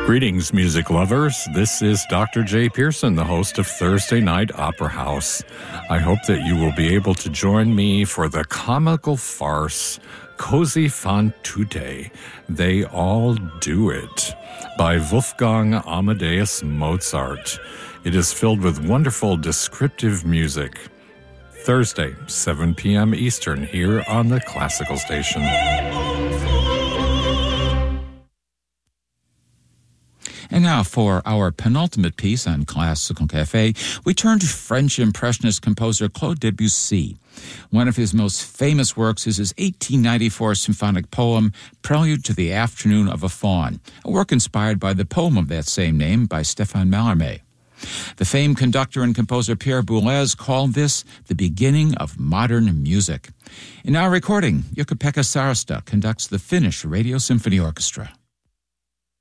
Greetings, music lovers. This is Dr. J. Pearson, the host of Thursday Night Opera House. I hope that you will be able to join me for the comical farce Così fan tutte, They All Do It, by Wolfgang Amadeus Mozart. It is filled with wonderful descriptive music. Thursday, 7 p.m. Eastern, here on the Classical Station. And now for our penultimate piece on Classical Cafe, we turn to French Impressionist composer Claude Debussy. One of his most famous works is his 1894 symphonic poem, Prelude to the Afternoon of a Faun, a work inspired by the poem of that same name by Stéphane Mallarmé. The famed conductor and composer Pierre Boulez called this the beginning of modern music. In our recording, Jukka-Pekka Sarasta conducts the Finnish Radio Symphony Orchestra.